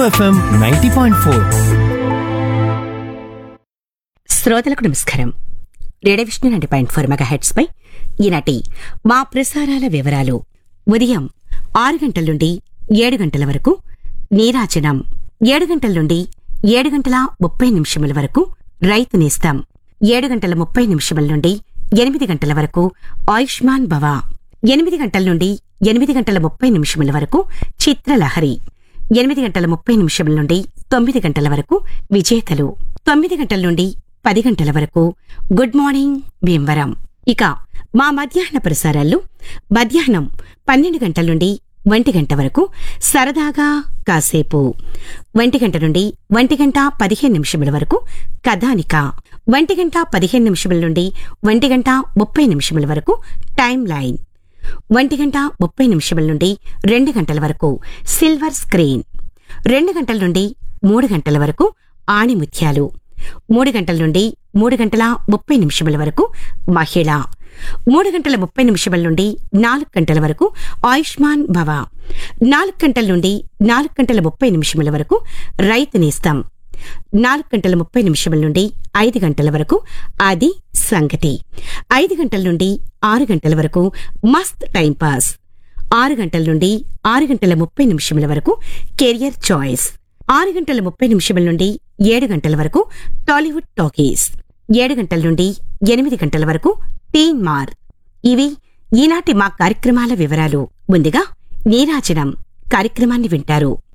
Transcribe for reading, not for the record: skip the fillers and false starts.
FM 90.4. శ్రోతలకు నమస్కారం. Radio Vishnu 90.4 megahertz పై ఈనాటి మా ప్రసారాల వివరాలు. ఉదయం 6 గంటల నుండి 7 గంటల వరకు నీరాజనం, 7 గంటల నుండి 7 గంటల 30 నిమిషముల వరకు రైతు నేస్తం, 7 గంటల 30 నిమిషముల నుండి 8 గంటల వరకు ఆయుష్మాన్ భవ, 8 గంటల నుండి 8 గంటల 30 నిమిషముల వరకు చిత్రలహరి, 8 గంటల 30 నిమిషముల నుండి 9 గంటల వరకు విజేతలు, 9 గంటల నుండి 10 గంటల వరకు గుడ్ మార్నింగ్ భీమవరం. ఇక మా మధ్యాహ్న ప్రసారాల్లో మధ్యాహ్నం 12 గంటల నుండి 1 గంట వరకు సరదాగా కాసేపు, 1 గంట నుండి 1 గంట 15 నిమిషముల వరకు కథానిక, 1 గంట 15 నిమిషముల నుండి 1 గంట 30 నిమిషముల వరకు టైమ్ లైన్, 1 గంట 30 నిమిషముల నుండి 2 గంటల వరకు సిల్వర్ స్క్రీన్, 2 గంటల నుండి 3 గంటల వరకు ఆణిముత్యాలు, 3 గంటల నుండి 3 గంటల 30 నిమిషముల వరకు మహిళ, 3 గంటల 30 నిమిషముల నుండి 4 గంటల వరకు ఆయుష్మాన్ భవ, 4 గంటల నుండి 4 గంటల 30 నిమిషముల వరకు రైతు నేస్తం, 4 గంటల 30 నిమిషముల నుండి 5 గంటల వరకు అది సంగతి, 5 గంటల నుండి 6 గంటల వరకు మస్త్ టైం పాస్, 6 గంటల నుండి 6 గంటల 30 నిమిషముల వరకు కెరియర్ చాయిస్, 6 గంటల 30 నిమిషముల నుండి 7 గంటల వరకు టాలీవుడ్ టాకీస్, 7 గంటల నుండి 8 గంటల వరకు టీన్ మార్. ఇవి ఈనాటి మా కార్యక్రమాల వివరాలు. ముందుగా నీరాజనం కార్యక్రమాన్ని వింటారు.